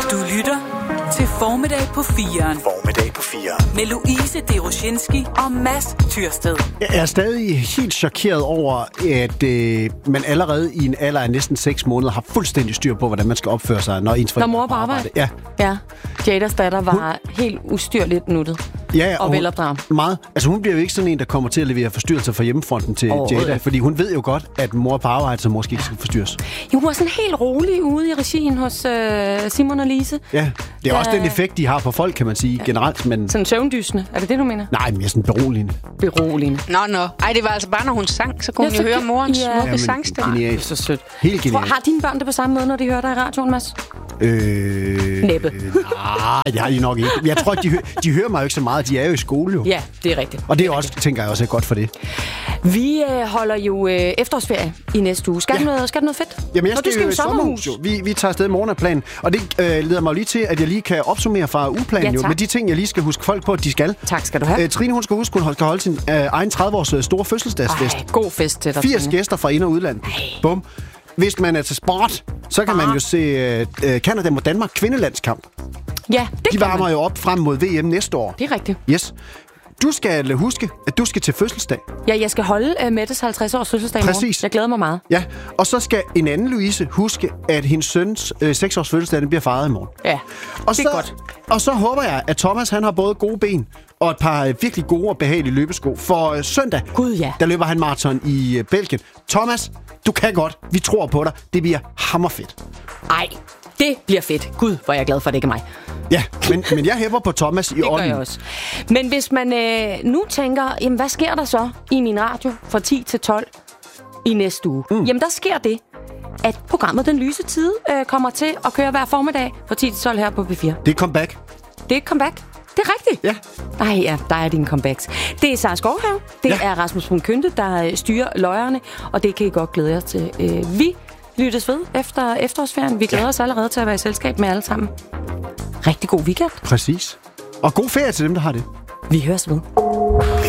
Du lytter til Formiddag på 4'eren. Formiddag på 4'eren. Med Louise Deroshinski og Mads Tyrsted. Jeg er stadig helt chokeret over, at man allerede i en alder af næsten 6 måneder har fuldstændig styr på, hvordan man skal opføre sig, når ens forældre mor er på arbejde. Ja. Jadas datter var helt ustyrligt nuttet. Ja, og velopdraget. Meget. Altså hun bliver jo ikke sådan en, der kommer til at levere forstyrrelser fra hjemmefronten til Jada, fordi hun ved jo godt, at mor er på arbejde, så måske ikke skal forstyrres. Jo, hun var sådan helt rolig ude i regien hos Simon og Lise. Ja, det er også den effekt, de har på folk, kan man sige, generelt. Men... Sådan søvndysende. Er det det, du mener? Nej, men jeg er sådan beroligende. Beroligende. Nå. Ej, det var altså bare, når hun sang, så kunne hun jo høre morens smukke sangstemme. Genialt. Så sødt. Helt genialt. Har dine børn det på samme måde, når de hører dig i radioen, Mads? Næppe. Nej, det har de nok ikke. Jeg tror, de hører mig jo ikke så meget. De er jo i skole jo. Ja, det er rigtigt. Og det er også, tænker jeg også, er godt for det. Vi holder jo efterårsferie i næste uge. Skal du noget fedt? Jamen, jeg skal jo i sommerhus. Vi tager afsted i morgen af planen. Og det leder mig lige til, at jeg lige kan opsummere fra ugeplanen jo, med de ting, jeg lige skal huske folk på, at de skal. Tak skal du have. Trine, hun skal huske, hun skal holde sin egen 30-års store fødselsdagsfest. God fest til dig. 80 gæster fra ind- og udland. Bum. Hvis man er til sport, så kan man jo se Canada mod Danmark kvindelandskamp. Ja, det de varmer jo op frem mod VM næste år. Det er rigtigt. Yes. Du skal huske, at du skal til fødselsdag. Ja, jeg skal holde Mettes 50-års fødselsdag i morgen. Jeg glæder mig meget. Ja, og så skal en anden Louise huske, at hendes søns 6-års fødselsdag den bliver fejret i morgen. Ja, og det er godt. Og så håber jeg, at Thomas han har både gode ben og et par virkelig gode og behagelige løbesko. For søndag, der løber han maraton i Belgien. Thomas, du kan godt. Vi tror på dig. Det bliver hammerfedt. Ej, det bliver fedt. Gud, hvor er jeg glad for, at det ikke er mig. Ja, men jeg hæpper på Thomas i ånden. Det gør jeg også. Men hvis man nu tænker, jamen hvad sker der så i min radio fra 10 til 12 i næste uge? Jamen der sker det, at programmet Den Lyse Tide kommer til at køre hver formiddag fra 10 til 12 her på P4. Det er comeback. Det er et comeback. Det er rigtigt. Ja. Ej, ja, der er dine comebacks. Det er Sara Skovhave. Det er Rasmus Brun Kynte, der styrer løjerne, og det kan I godt glæde jer til. Vi lyttes ved efter efterårsferien. Vi glæder os allerede til at være i selskab med alle sammen. Rigtig god weekend. Præcis. Og god ferie til dem, der har det. Vi høres ved.